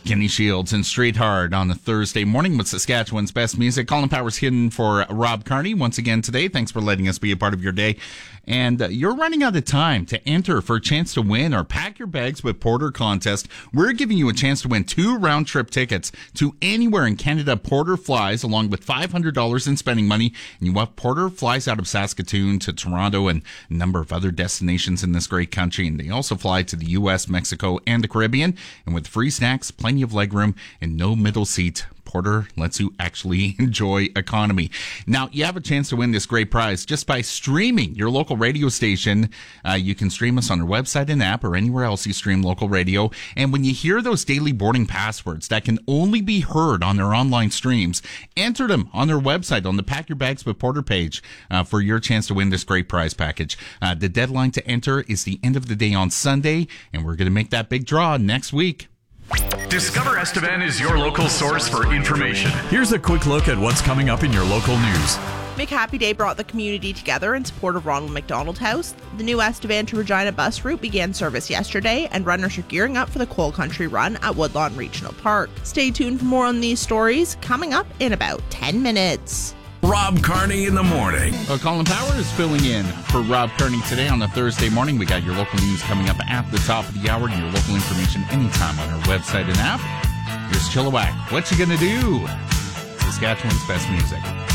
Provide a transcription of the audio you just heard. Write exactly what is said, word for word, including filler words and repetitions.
Kenny Shields and Straight Hard on a Thursday morning with Saskatchewan's best music. Colin Powers hidden for Rob Carney once again today. Thanks for letting us be a part of your day. And uh, you're running out of time to enter for a chance to win or pack your bags with Porter contest. We're giving you a chance to win two round trip tickets to anywhere in Canada Porter flies, along with five hundred dollars in spending money. And you want Porter flies out of Saskatoon to Toronto and a number of other destinations in this great country. And they also fly to the U S, Mexico, and the Caribbean. And with free snacks, plenty of legroom, and no middle seat, Porter lets you actually enjoy economy. Now, you have a chance to win this great prize just by streaming your local radio station. Uh, you can stream us on our website and app or anywhere else you stream local radio. And when you hear those daily boarding passwords that can only be heard on their online streams, enter them on their website on the Pack Your Bags with Porter page uh, for your chance to win this great prize package. Uh, the deadline to enter is the end of the day on Sunday, and we're going to make that big draw next week. Discover Estevan is your local source for information. Here's a quick look at what's coming up in your local news. Make Happy Day brought the community together in support of Ronald McDonald House. The new Estevan to Regina bus route began service yesterday, and runners are gearing up for the Coal Country Run at Woodlawn Regional Park. Stay tuned for more on these stories coming up in about ten minutes. Rob Carney in the morning. Well, Colin Powers is filling in for Rob Carney today on a Thursday morning. We got your local news coming up at the top of the hour and your local information anytime on our website and app. Here's Chilliwack. What you gonna do? Saskatchewan's best music.